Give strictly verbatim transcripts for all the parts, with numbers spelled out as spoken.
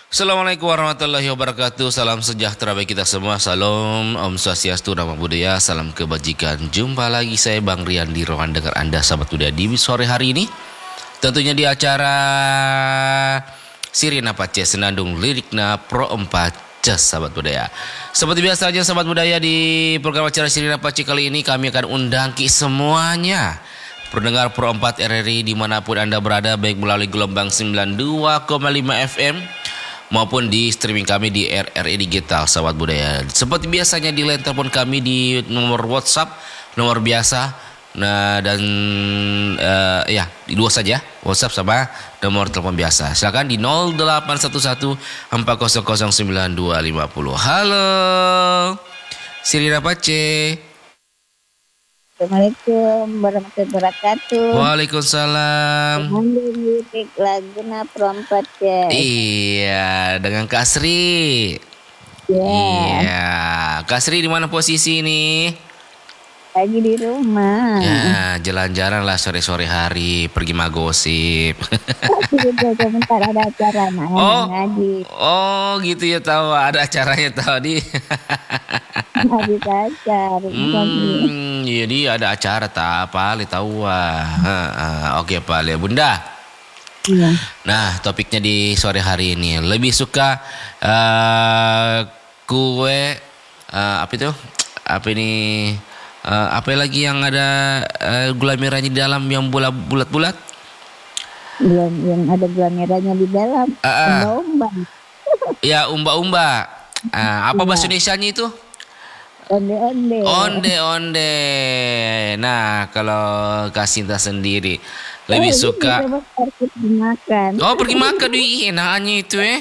Assalamualaikum warahmatullahi wabarakatuh. Salam sejahtera bagi kita semua. Salam Om Swastiastu, Namo Buddhaya, salam kebajikan. Jumpa lagi saya Bang Rian di ruangan dengar Anda sahabat Buddha di sore hari ini. Tentunya di acara Sirina Pace Senandung Lirikna Pro empat Cas sahabat budaya. Seperti biasanya sahabat budaya, di program acara Sirina Pace kali ini kami akan undang ki semuanya pendengar Pro empat R R I dimanapun Anda berada, baik melalui gelombang sembilan puluh dua koma lima F M maupun di streaming kami di R R I Digital sahabat budaya. Seperti biasanya di line telepon kami di nomor WhatsApp, nomor biasa. Nah dan uh, ya di dua saja, WhatsApp sama nomor telepon biasa. Silakan di nol delapan satu satu empat nol nol sembilan dua lima nol. Halo Sirina Pace. Assalamualaikum warahmatullahi wabarakatuh. Waalaikumsalam. Lirik laguna perempat ya. Iya, dengan Kak Sri. Yeah. Iya, Kak Sri di mana posisi ini? Lagi di rumah. Ya, jalan-jalan lah sore-sore hari, pergi magosip. Sebentar ada acara nah, Oh, ngaji. oh gitu ya, tahu ada acaranya tadi. Ngaji acar. Hmm, jadi ada acara tak apa, tahu ah. Oke Pak Le, Bunda. Iya. Nah, topiknya di sore hari ini lebih suka uh, kue uh, apa itu? Apa ini? Uh, apa lagi yang ada uh, gula merahnya di dalam yang bulat-bulat? Belum, yang ada gula merahnya di dalam. Uh, uh. Umba-umba. Ya, umba-umba. Uh, apa bahasa Indonesianya itu? Onde-onde. Onde-onde. Nah, kalau Kak Sinta sendiri lebih oh, suka makan. Oh, pergi makan di enaknya itu eh.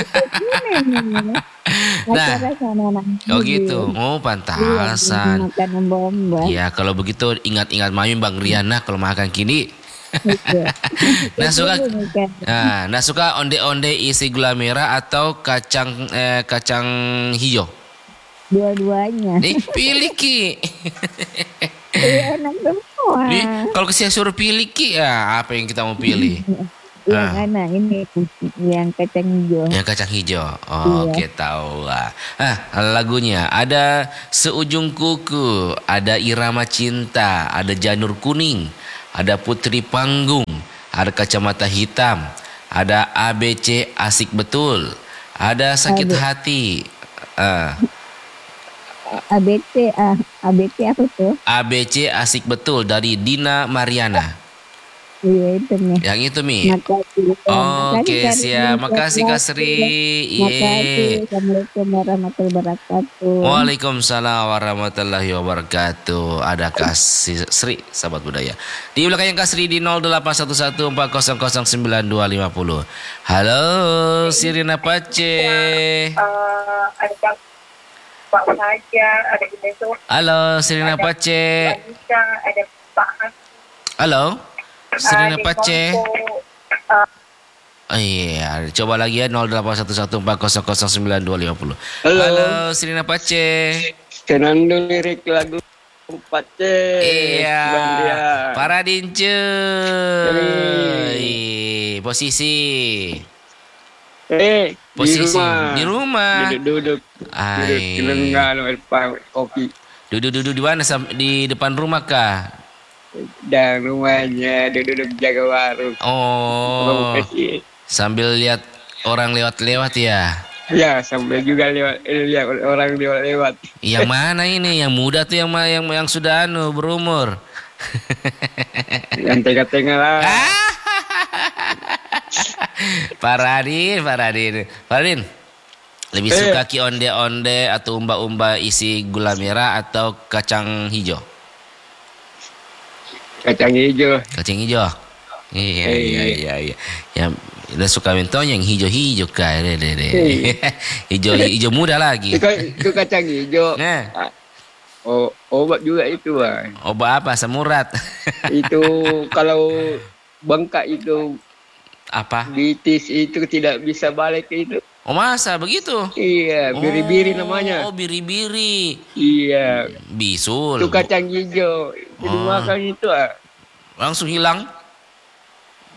Nah, oh gitu. Oh, pantasan. Makan umba-umba. Ya, kalau begitu ingat-ingat mami Bang Riana kalau makan kini. Nah, suka nah, nah suka onde-onde isi gula merah atau kacang eh, kacang hijau? Dua-duanya. Eh, pilih ki. Iya, enak semua. Nih, kalau saya suruh pilih ki, ya apa yang kita mau pilih? Yang ah. mana ini? Yang kacang hijau. Yang kacang hijau. Oh, iya. Oke, tahu lah. Ah, lagunya ada Seujung Kuku, ada Irama Cinta, ada Janur Kuning, ada Putri Panggung, ada Kacamata Hitam, ada A B C Asik Betul, ada Sakit Aduh. Hati. Ah. A B C ah A B C apa tuh? A B C Asik Betul dari Dina Mariana. Iya itu nih. Yang itu Mi. Makasih. Oke, siap. Makasih Kak Sri. Makasih. Assalamualaikum warahmatullahi wabarakatuh. Waalaikumsalam warahmatullahi wabarakatuh. Ada Kak Sri, sahabat budaya. Di belakangnya Kak Sri di nol delapan satu satu empat nol nol sembilan dua lima nol. Halo, Sirina Pace. Uh, ada Pak Fajar, ada Ibu. Halo, Sirina Pace. Ada Pak Has. Halo, Sirina uh, Pace. Uh, Oh iya, coba lagi ya nol delapan satu satu empat nol nol sembilan dua lima nol. Halo, Halo, Sirina Pace. Senandung lirik lagu Pace. Iya, Bandia. para dince. Posisi. Eh, Posisi di rumah. di rumah. Duduk-duduk. Ai. Duduk kopi. Duduk-duduk di mana? Di depan rumah kah? Dan rumahnya duduk-duduk jaga warung. Oh, sambil lihat orang lewat-lewat ya? Ya, sambil juga lewat lihat orang lewat-lewat. Yang mana ini? Yang muda tuh yang yang yang sudah anu berumur? Yang tengah-tengah lah. Paradin, Paradin, Paradin. Lebih Eh. suka ki onde-onde atau umba-umba isi gula merah atau kacang hijau? Kacang hijau. Kacang hijau. Iya, Eh. iya, iya, iya. Yang udah suka mentong yang hijau-hijau kah? Deh, deh, deh. Hijau, hijau muda lagi. Itu, itu kacang hijau. Nah, Oh, obat juga itu, Bang. obat apa? Semurat. Itu kalau bengkak itu Apa? bitis itu tidak bisa balik itu. Oh masa begitu? Iya, biri-biri Oh, namanya. Oh biri-biri. Iya, Bisul. itu kacang hijau. Itu Oh. makan itu ah. Langsung hilang.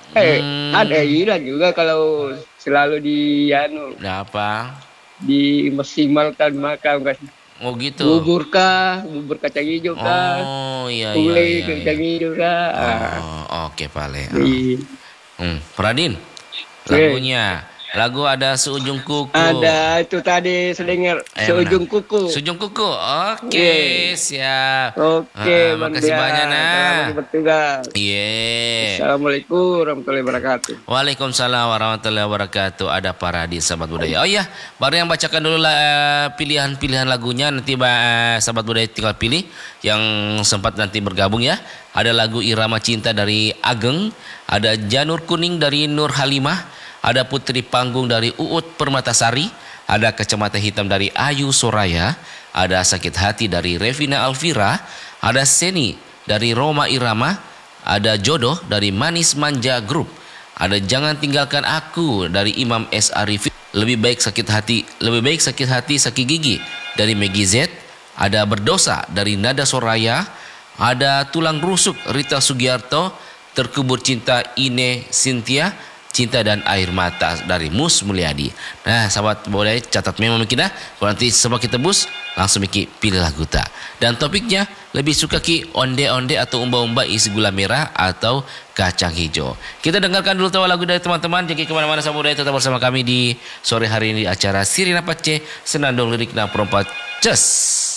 Eh, Hmm. ada hilang juga kalau selalu di anu Nah, apa? dimaksimalkan makan kan. Oh gitu. Bubur kah, bubur kacang hijau kah, Oh iya iya gulai iya. kacang iya. hijau kah. Ah, Oh, oke Pale. Oh. di- Hmm, Pradin. Lagunya. Lagu ada seujung kuku. Ada itu tadi sedengar Eh, seujung mana? kuku. Seujung kuku. Oke, siap. Oke, Ah, Bang makasih Dian. banyak, Nah. Selamat bertugas. Iya. Assalamualaikum warahmatullahi wabarakatuh. Waalaikumsalam warahmatullahi wabarakatuh. Ada para di sahabat budaya. Oh iya, baru yang bacakan dulu lah eh, pilihan-pilihan lagunya. Nanti eh, sahabat budaya tinggal pilih yang sempat nanti bergabung ya. Ada lagu Irama Cinta dari Ageng, ada Janur Kuning dari Nur Halimah, ada Putri Panggung dari Uut Permatasari, ada Kacamata Hitam dari Ayu Soraya, ada Sakit Hati dari Revina Alvira, ada Seni dari Roma Irama, ada Jodoh dari Manis Manja Group, ada Jangan Tinggalkan Aku dari Imam S. Arifin, Lebih Baik Sakit Hati, Lebih Baik Sakit Hati Sakit Gigi dari Meggy Z, ada Berdosa dari Nada Soraya, ada Tulang Rusuk Rita Sugiarto, Terkubur Cinta Ine Cynthia, Cinta dan Air Mata dari Mus Mulyadi. Nah, sahabat boleh catat memang mungkin dah. Kalau nanti sebab kita bus, langsung Miki pilih lagu tak. Dan topiknya lebih suka ki onde-onde atau umba-umba isi gula merah atau kacang hijau. Kita dengarkan dulu tahu lagu dari teman-teman. Jadi kemana-mana sahabat budaya tetap bersama kami di sore hari ini di acara Sirina Pace Senandung Lirik na Perempat Ces.